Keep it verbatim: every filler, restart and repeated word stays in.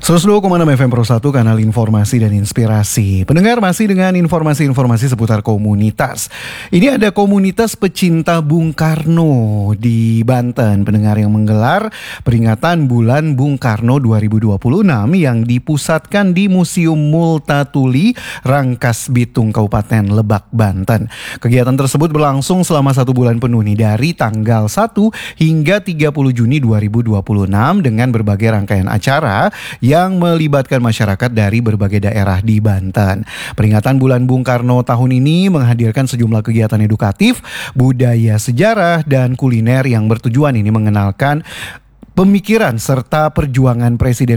seratus dua koma enam F M Pro satu, kanal informasi dan inspirasi. Pendengar, masih dengan informasi-informasi seputar komunitas. Ini ada komunitas pecinta Bung Karno di Banten, pendengar, yang menggelar peringatan Bulan Bung Karno dua ribu dua puluh enam yang dipusatkan di Museum Multatuli, Rangkas Bitung, Kabupaten Lebak, Banten. Kegiatan tersebut berlangsung selama satu bulan penuh nih, dari tanggal satu hingga tiga puluh Juni dua ribu dua puluh enam, dengan berbagai rangkaian acara yang melibatkan masyarakat dari berbagai daerah di Banten. Peringatan Bulan Bung Karno tahun ini menghadirkan sejumlah kegiatan edukatif, budaya, sejarah, dan kuliner yang bertujuan ini mengenalkan pemikiran serta perjuangan Presiden